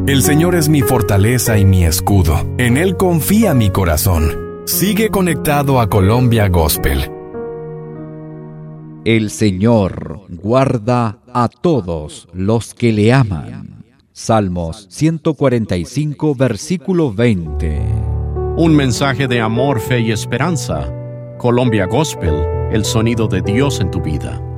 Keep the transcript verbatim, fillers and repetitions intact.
El Señor es mi fortaleza y mi escudo. En Él confía mi corazón. Sigue conectado a Colombia Gospel. El Señor guarda a todos los que le aman. Salmos ciento cuarenta y cinco, versículo veinte. Un mensaje de amor, fe y esperanza. Colombia Gospel, el sonido de Dios en tu vida.